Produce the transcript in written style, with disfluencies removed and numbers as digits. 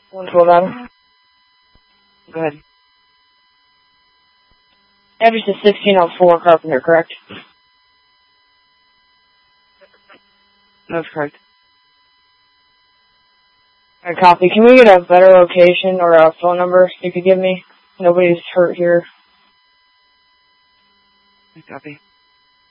112 Go ahead. Address is 1604 Carpenter, correct? That's correct. Alright, copy. Can we get a better location or a phone number you could give me? Nobody's hurt here. Copy.